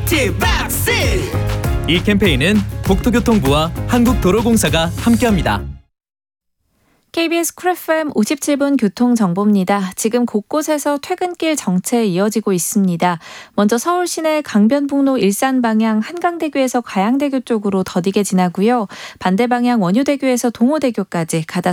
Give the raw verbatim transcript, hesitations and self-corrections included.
액티브 박스. 이 캠페인은 국토교통부와 한국도로공사가 함께합니다. 케이비에스 쿨 에프엠 오십칠 분 교통정보입니다. 지금 곳곳에서 퇴근길 정체 이어지고 있습니다. 먼저 서울 시내 강변북로 일산 방향 한강대교에서 가양대교 쪽으로 더디게 지나고요. 반대 방향 원효대교에서 동호대교까지 가다